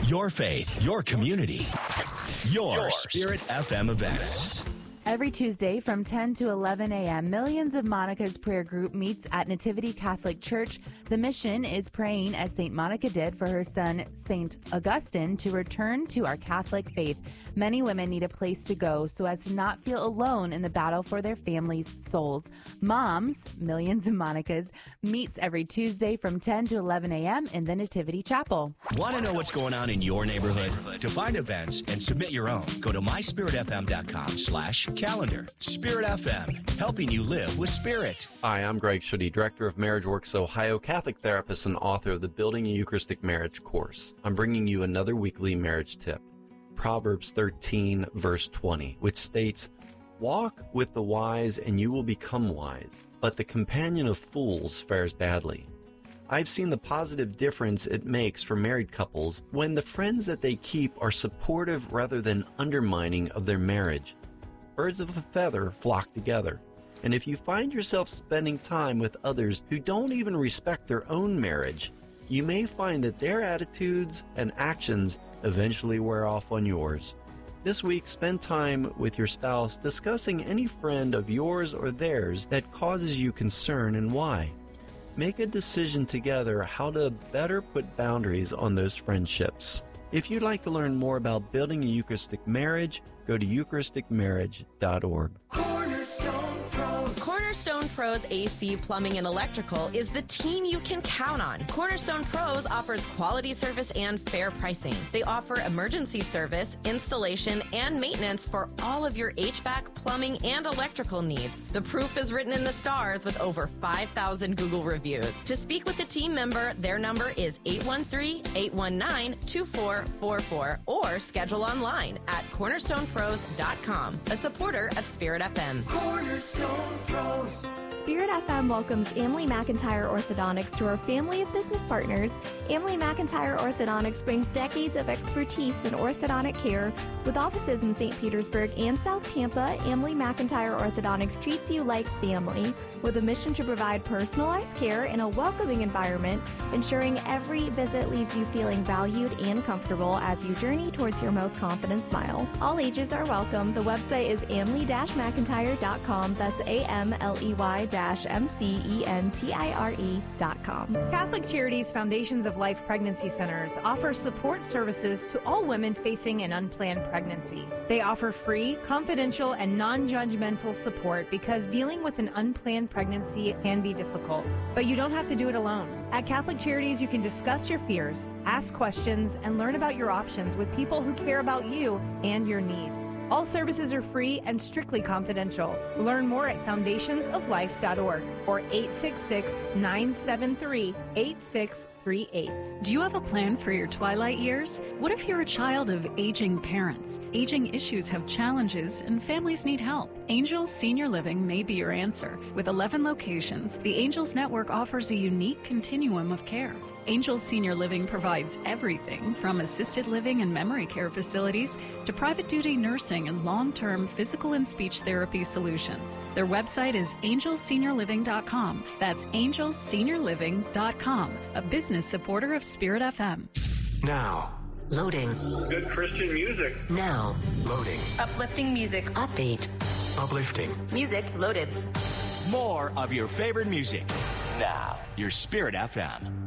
Your faith, your community, your Spirit FM events. Every Tuesday from 10 to 11 a.m., Millions of Monica's prayer group meets at Nativity Catholic Church. The mission is praying as St. Monica did for her son, St. Augustine, to return to our Catholic faith. Many women need a place to go so as to not feel alone in the battle for their families' souls. Moms, Millions of Monica's, meets every Tuesday from 10 to 11 a.m. in the Nativity Chapel. Want to know what's going on in your neighborhood? To find events and submit your own, go to myspiritfm.com/calendar. Spirit FM, helping you live with spirit. Hi, I'm Greg Schutte, Director of Marriage Works Ohio, Catholic therapist and author of the Building a Eucharistic Marriage course. I'm bringing you another weekly marriage tip. Proverbs 13, verse 20, which states, "Walk with the wise and you will become wise, but the companion of fools fares badly." I've seen the positive difference it makes for married couples when the friends that they keep are supportive rather than undermining of their marriage. Birds of a feather flock together. And if you find yourself spending time with others who don't even respect their own marriage, you may find that their attitudes and actions eventually wear off on yours. This week, spend time with your spouse discussing any friend of yours or theirs that causes you concern and why. Make a decision together how to better put boundaries on those friendships. If you'd like to learn more about building a Eucharistic marriage, go to eucharisticmarriage.org. Cornerstone Pros AC Plumbing and Electrical is the team you can count on. Cornerstone Pros offers quality service and fair pricing. They offer emergency service, installation, and maintenance for all of your HVAC, plumbing, and electrical needs. The proof is written in the stars with over 5,000 Google reviews. To speak with a team member, their number is 813-819-2444 or schedule online at cornerstonepros.com, a supporter of Spirit FM. Cornerstone Pros. Spirit FM welcomes Emily McIntyre Orthodontics to our family of business partners. Emily McIntyre Orthodontics brings decades of expertise in orthodontic care. With offices in St. Petersburg and South Tampa, Emily McIntyre Orthodontics treats you like family, with a mission to provide personalized care in a welcoming environment, ensuring every visit leaves you feeling valued and comfortable as you journey towards your most confident smile. All ages are welcome. The website is amley-mcintire.com. That's AMLEY-MCENTIRE.com. Catholic Charities Foundations of Life Pregnancy Centers offer support services to all women facing an unplanned pregnancy. They offer free, confidential, and non-judgmental support because dealing with an unplanned pregnancy can be difficult. But you don't have to do it alone. At Catholic Charities, you can discuss your fears, ask questions, and learn about your options with people who care about you and your needs. All services are free and strictly confidential. Learn more at foundationsoflife.org or 866-973-8638. Do you have a plan for your twilight years? What if you're a child of aging parents? Aging issues have challenges and families need help. Angels Senior Living may be your answer. With 11 locations, the Angels Network offers a unique continuum of care. Angels Senior Living provides everything from assisted living and memory care facilities to private duty nursing and long-term physical and speech therapy solutions. Their website is angelseniorliving.com. That's angelseniorliving.com, a business supporter of Spirit FM. Now. Loading. Good Christian music. Now. Loading. Uplifting music. Upbeat. Uplifting. Music loaded. More of your favorite music. Now, your Spirit FM.